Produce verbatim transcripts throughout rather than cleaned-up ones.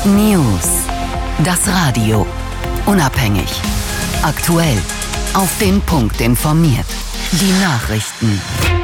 News. Das Radio. Unabhängig. Aktuell. Auf den Punkt informiert. Die Nachrichten.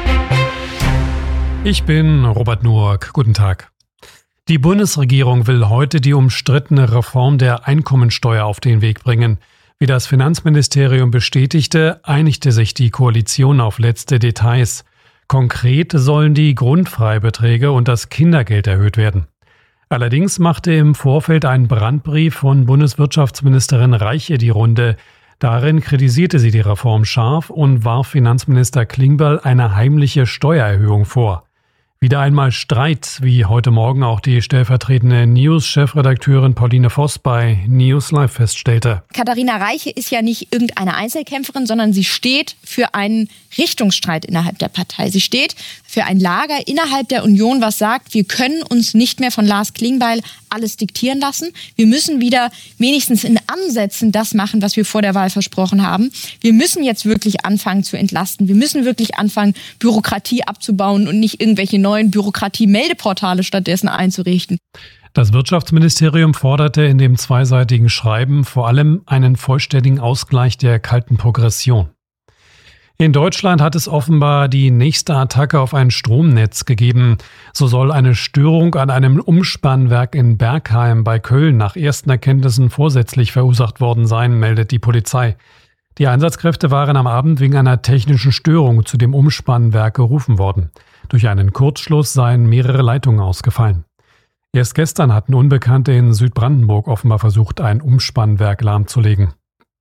Ich bin Robert Noack. Guten Tag. Die Bundesregierung will heute die umstrittene Reform der Einkommensteuer auf den Weg bringen. Wie das Finanzministerium bestätigte, einigte sich die Koalition auf letzte Details. Konkret sollen die Grundfreibeträge und das Kindergeld erhöht werden. Allerdings machte im Vorfeld ein Brandbrief von Bundeswirtschaftsministerin Reiche die Runde. Darin kritisierte sie die Reform scharf und warf Finanzminister Klingbeil eine heimliche Steuererhöhung vor. Wieder einmal Streit, wie heute Morgen auch die stellvertretende News-Chefredakteurin Pauline Voss bei News Live feststellte. Katharina Reiche ist ja nicht irgendeine Einzelkämpferin, sondern sie steht für einen Richtungsstreit innerhalb der Partei. Sie steht für ein Lager innerhalb der Union, was sagt, wir können uns nicht mehr von Lars Klingbeil alles diktieren lassen. Wir müssen wieder wenigstens in Ansätzen das machen, was wir vor der Wahl versprochen haben. Wir müssen jetzt wirklich anfangen zu entlasten. Wir müssen wirklich anfangen, Bürokratie abzubauen und nicht irgendwelche neuen Bürokratie-Meldeportale stattdessen einzurichten. Das Wirtschaftsministerium forderte in dem zweiseitigen Schreiben vor allem einen vollständigen Ausgleich der kalten Progression. In Deutschland hat es offenbar die nächste Attacke auf ein Stromnetz gegeben. So soll eine Störung an einem Umspannwerk in Bergheim bei Köln nach ersten Erkenntnissen vorsätzlich verursacht worden sein, meldet die Polizei. Die Einsatzkräfte waren am Abend wegen einer technischen Störung zu dem Umspannwerk gerufen worden. Durch einen Kurzschluss seien mehrere Leitungen ausgefallen. Erst gestern hatten Unbekannte in Südbrandenburg offenbar versucht, ein Umspannwerk lahmzulegen.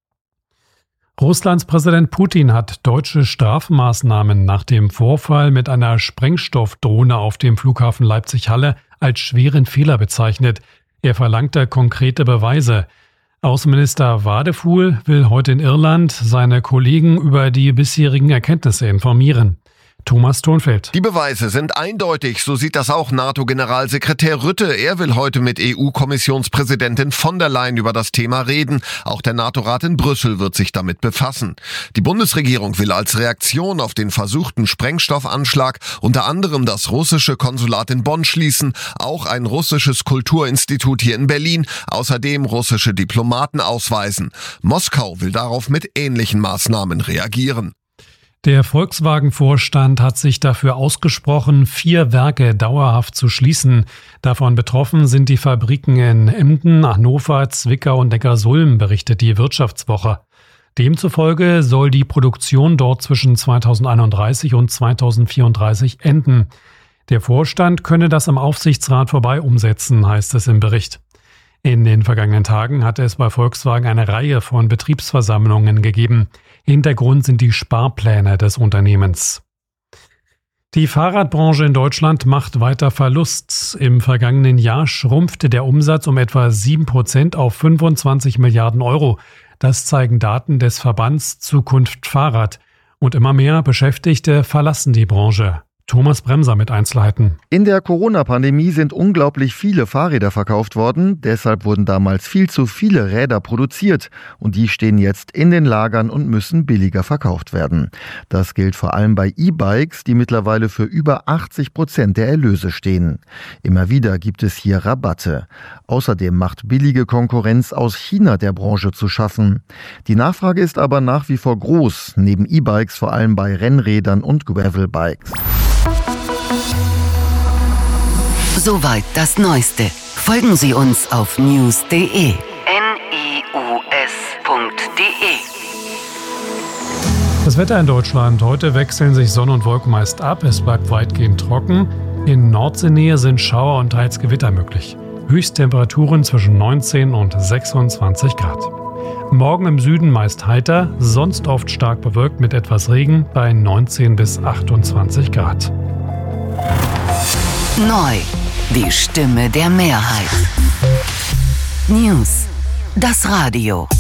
Russlands Präsident Putin hat deutsche Strafmaßnahmen nach dem Vorfall mit einer Sprengstoffdrohne auf dem Flughafen Leipzig-Halle als schweren Fehler bezeichnet. Er verlangte konkrete Beweise. Außenminister Wadefuhl will heute in Irland seine Kollegen über die bisherigen Erkenntnisse informieren. Thomas Thonfeld. Die Beweise sind eindeutig, so sieht das auch NATO-Generalsekretär Rutte. Er will heute mit E U-Kommissionspräsidentin von der Leyen über das Thema reden. Auch der NATO-Rat in Brüssel wird sich damit befassen. Die Bundesregierung will als Reaktion auf den versuchten Sprengstoffanschlag unter anderem das russische Konsulat in Bonn schließen, auch ein russisches Kulturinstitut hier in Berlin, außerdem russische Diplomaten ausweisen. Moskau will darauf mit ähnlichen Maßnahmen reagieren. Der Volkswagen-Vorstand hat sich dafür ausgesprochen, vier Werke dauerhaft zu schließen. Davon betroffen sind die Fabriken in Emden, Hannover, Zwickau und Neckarsulm, berichtet die Wirtschaftswoche. Demzufolge soll die Produktion dort zwischen zweitausendeinunddreißig und zweitausendvierunddreißig enden. Der Vorstand könne das am Aufsichtsrat vorbei umsetzen, heißt es im Bericht. In den vergangenen Tagen hatte es bei Volkswagen eine Reihe von Betriebsversammlungen gegeben. Hintergrund sind die Sparpläne des Unternehmens. Die Fahrradbranche in Deutschland macht weiter Verlust. Im vergangenen Jahr schrumpfte der Umsatz um etwa sieben Prozent auf fünfundzwanzig Milliarden Euro. Das zeigen Daten des Verbands Zukunft Fahrrad. Und immer mehr Beschäftigte verlassen die Branche. Thomas Bremser mit Einzelheiten. In der Corona-Pandemie sind unglaublich viele Fahrräder verkauft worden. Deshalb wurden damals viel zu viele Räder produziert. Und die stehen jetzt in den Lagern und müssen billiger verkauft werden. Das gilt vor allem bei E-Bikes, die mittlerweile für über achtzig Prozent der Erlöse stehen. Immer wieder gibt es hier Rabatte. Außerdem macht billige Konkurrenz aus China der Branche zu schaffen. Die Nachfrage ist aber nach wie vor groß, neben E-Bikes vor allem bei Rennrädern und Gravelbikes. Soweit das Neueste. Folgen Sie uns auf news punkt de. N I U S punkt de. Das Wetter in Deutschland. Heute wechseln sich Sonne und Wolken meist ab. Es bleibt weitgehend trocken. In Nordseenähe sind Schauer und teils Gewitter möglich. Höchsttemperaturen zwischen neunzehn und sechsundzwanzig Grad. Morgen im Süden meist heiter, sonst oft stark bewölkt mit etwas Regen bei neunzehn bis achtundzwanzig Grad. Neu. Die Stimme der Mehrheit. News. Das Radio.